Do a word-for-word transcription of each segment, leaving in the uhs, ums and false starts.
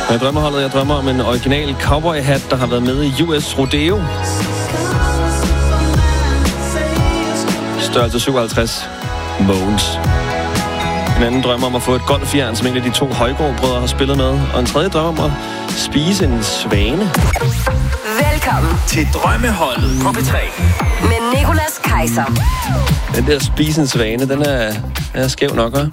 Jeg drømmeholdet, jeg drømmer om en original cowboyhat, der har været med i U S Rodeo. Størrelse syvoghalvtreds. Mogens. En anden drømmer om at få et golfjern, som en af de to Højgaard-brødre har spillet med. Og en tredje drømmer om at spise en svane. Velkommen til Drømmeholdet på P tre. Med Nicolas Kaiser. Den der spise en svane, den er, er skæv nok, hva'?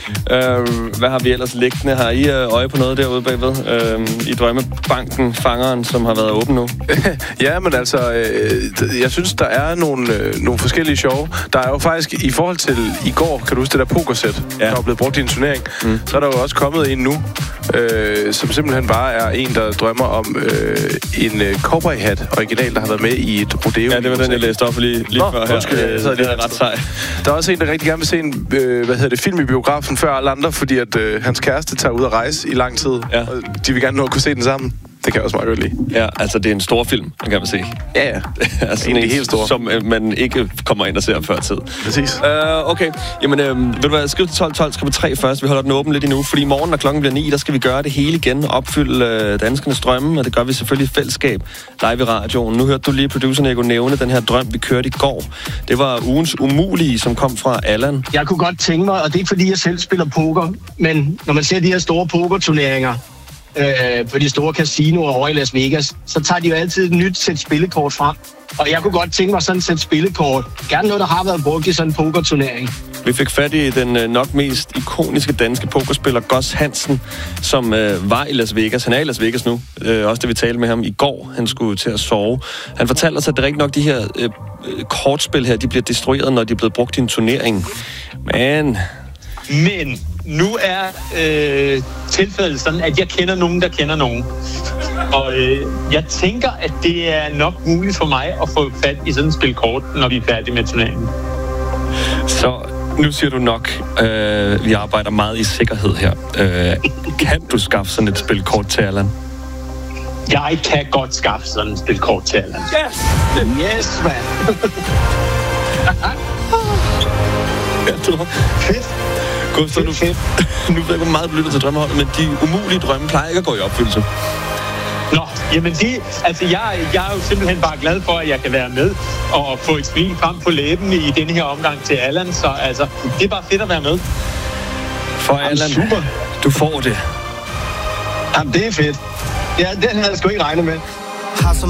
Uh, hvad har vi ellers liggende? Har I uh, øje på noget derude bagved? Uh, I Drømmebanken, fangeren, som har været åben nu? Ja, men altså, øh, jeg synes, der er nogle, øh, nogle forskellige sjove. Der er jo faktisk, i forhold til i går, kan du huske det der pokersæt, ja. Der er blevet brugt i en turnering, mm. så er der jo også kommet en nu, øh, som simpelthen bare er en, der drømmer om øh, en øh, cowboyhat original, der har været med i et rodeo. Ja, det var den, jeg læste op lige, lige Nå, før her. Undskyld, øh, så er det er ret sej. Der er også en, der rigtig gerne vil se en øh, hvad hedder det, film i biografen før alle andre, fordi at øh, hans kæreste tager ud at rejse i lang tid, ja. Og de vil gerne nå at kunne se den sammen. Det kan jeg også meget godt lide. Ja, altså det er en stor film, man kan man se. Ja, ja. Altså en, en helt stor. Som uh, man ikke kommer ind og ser før tid. Præcis. Uh, okay, jamen uh, ved du hvad, skriv til tolv tolv, skriv på tre først. Vi holder den åben lidt endnu, fordi i morgen, når klokken bliver ni, der skal vi gøre det hele igen. Opfylde uh, danskernes drømme, og det gør vi selvfølgelig i fællesskab live i radioen. Nu hørte du lige producer Nico nævne den her drøm, vi kørte i går. Det var ugens umulige, som kom fra Allan. Jeg kunne godt tænke mig, og det er ikke fordi, jeg selv spiller poker, men når man ser de her store pokerturneringer, Øh, på de store casinoer over i Las Vegas, så tager de jo altid et nyt sæt spillekort frem. Og jeg kunne godt tænke mig sådan et sæt spillekort. Gerne noget, der har været brugt i sådan en pokerturnering. Vi fik fat i den nok mest ikoniske danske pokerspiller, Gus Hansen, som øh, var i Las Vegas. Han er i Las Vegas nu. Øh, også det, vi talte med ham i går. Han skulle til at sove. Han fortalte os, at det er rigtig nok, de her øh, kortspil her, de bliver destrueret, når de er blevet brugt i en turnering. Men... Men nu er øh, tilfældet sådan, at jeg kender nogen, der kender nogen. Og øh, jeg tænker, at det er nok muligt for mig at få fat i sådan et spil kort, når vi er færdige med turneringen. Så nu siger du nok, øh, vi arbejder meget i sikkerhed her. Øh, kan du skaffe sådan et spil kort til Allan? Jeg kan godt skaffe sådan et spil kort til Allan. Yes! Yes, man! Ja, du fedt! Gustav, nu, nu ved jeg ikke, hvor meget du lytter til Drømmeholdet, men de umulige drømme plejer ikke at gå i opfyldelse. Nå, jamen de, altså jeg, jeg er jo simpelthen bare glad for, at jeg kan være med og få et smil frem på læben i denne her omgang til Allan, så altså, det er bare fedt at være med. For Allan, super. Du får det. Jamen, det er fedt. Ja, den havde jeg sgu ikke regnet med. Har så